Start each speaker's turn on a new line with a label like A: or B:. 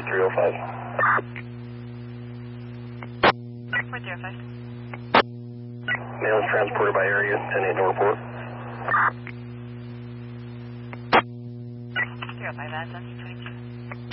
A: 4305.
B: 405.
A: Mail is transported by area, 10-8 no report.
B: 05, that's 22.